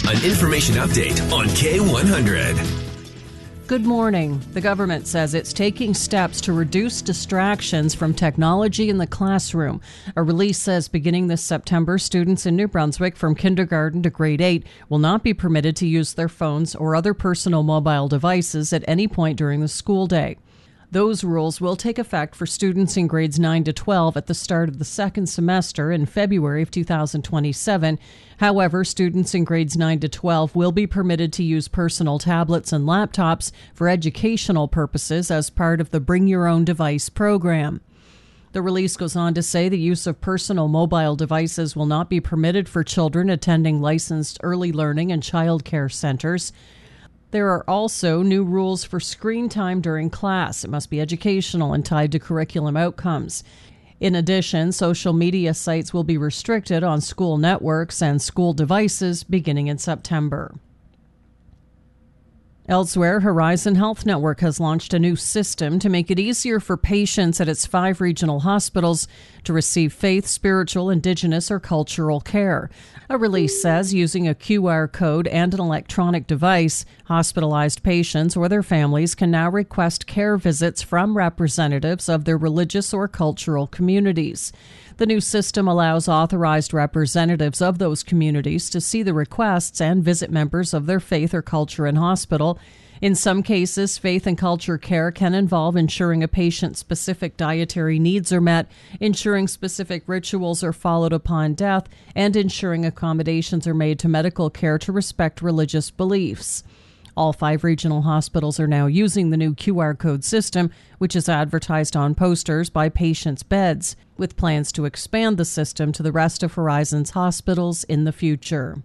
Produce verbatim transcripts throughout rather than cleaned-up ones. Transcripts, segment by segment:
An information update on K one hundred. Good morning. The government says it's taking steps to reduce distractions from technology in the classroom. A release says beginning this September, students in New Brunswick from kindergarten to grade eight will not be permitted to use their phones or other personal mobile devices at any point during the school day. Those rules will take effect for students in grades nine to twelve at the start of the second semester in February of two thousand twenty-seven. However, students in grades nine to twelve will be permitted to use personal tablets and laptops for educational purposes as part of the Bring Your Own Device program. The release goes on to say the use of personal mobile devices will not be permitted for children attending licensed early learning and child care centers. There are also new rules for screen time during class. It must be educational and tied to curriculum outcomes. In addition, social media sites will be restricted on school networks and school devices beginning in September. Elsewhere, Horizon Health Network has launched a new system to make it easier for patients at its five regional hospitals to receive faith, spiritual, Indigenous, or cultural care. A release says using a Q R code and an electronic device, hospitalized patients or their families can now request care visits from representatives of their religious or cultural communities. The new system allows authorized representatives of those communities to see the requests and visit members of their faith or culture in hospital. In some cases, faith and culture care can involve ensuring a patient's specific dietary needs are met, ensuring specific rituals are followed upon death, and ensuring accommodations are made to medical care to respect religious beliefs. All five regional hospitals are now using the new Q R code system, which is advertised on posters by patients' beds, with plans to expand the system to the rest of Horizon's hospitals in the future.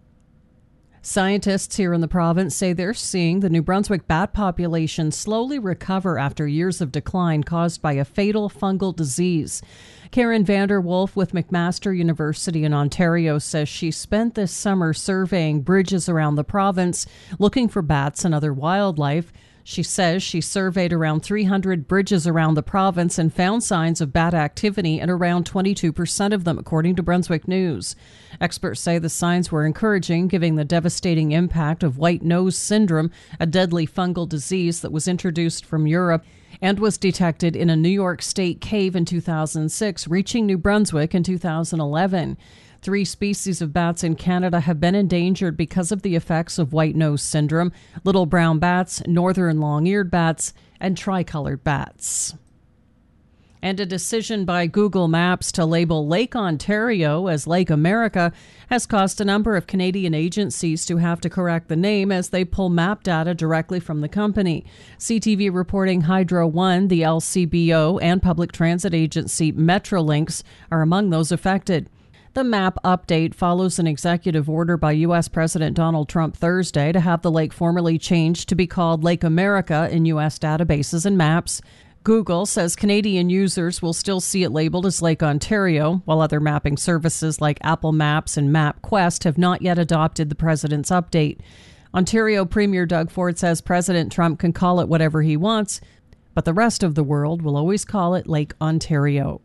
Scientists here in the province say they're seeing the New Brunswick bat population slowly recover after years of decline caused by a fatal fungal disease. Karen Vander Wolf with McMaster University in Ontario says she spent this summer surveying bridges around the province, looking for bats and other wildlife. She says she surveyed around three hundred bridges around the province and found signs of bat activity in around twenty-two percent of them, according to Brunswick News. Experts say the signs were encouraging, given the devastating impact of white nose syndrome, a deadly fungal disease that was introduced from Europe and was detected in a New York State cave in two thousand six, reaching New Brunswick in two thousand eleven. Three species of bats in Canada have been endangered because of the effects of white nose syndrome: little brown bats, northern long-eared bats, and tricolored bats. And a decision by Google Maps to label Lake Ontario as Lake America has caused a number of Canadian agencies to have to correct the name as they pull map data directly from the company. C T V reporting Hydro One, the L C B O, and public transit agency Metrolinx are among those affected. The map update follows an executive order by U S President Donald Trump Thursday to have the lake formally changed to be called Lake America in U S databases and maps. Google says Canadian users will still see it labeled as Lake Ontario, while other mapping services like Apple Maps and MapQuest have not yet adopted the president's update. Ontario Premier Doug Ford says President Trump can call it whatever he wants, but the rest of the world will always call it Lake Ontario.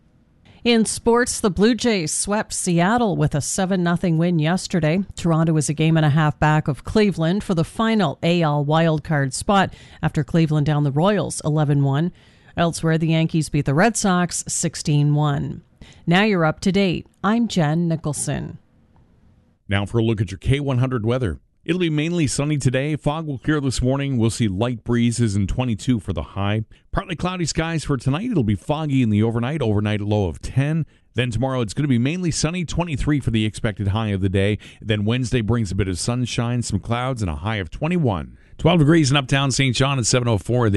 In sports, the Blue Jays swept Seattle with a seven nothing win yesterday. Toronto is a game and a half back of Cleveland for the final A L wildcard spot after Cleveland downed the Royals eleven one. Elsewhere, the Yankees beat the Red Sox sixteen one. Now you're up to date. I'm Jen Nicholson. Now for a look at your K one hundred weather. It'll be mainly sunny today. Fog will clear this morning. We'll see light breezes and twenty-two for the high. Partly cloudy skies for tonight. It'll be foggy in the overnight. Overnight low of ten. Then tomorrow it's going to be mainly sunny. twenty-three for the expected high of the day. Then Wednesday brings a bit of sunshine, some clouds, and a high of twenty-one. twelve degrees in uptown Saint John at seven oh four.